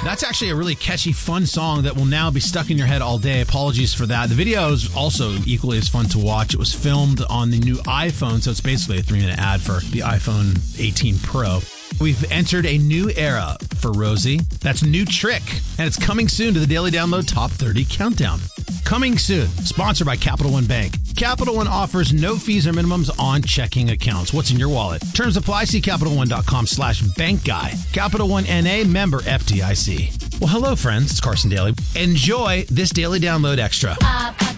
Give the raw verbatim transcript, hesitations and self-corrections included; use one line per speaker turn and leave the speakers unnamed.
That's actually a really catchy, fun song that will now be stuck in your head all day. Apologies for that. The video is also equally as fun to watch. It was filmed on the new iPhone, so it's basically a three-minute ad for the iPhone eighteen Pro. We've entered a new era for Rosie. That's New Trick, and it's coming soon to the Daily Download Top thirty Countdown. Coming soon, sponsored by Capital One Bank. Capital One offers no fees or minimums on checking accounts. What's in your wallet? Terms apply. See CapitalOne.com slash bank guy. Capital One N A, member F D I C. Well, hello, friends. It's Carson Daly. Enjoy this Daily Download Extra.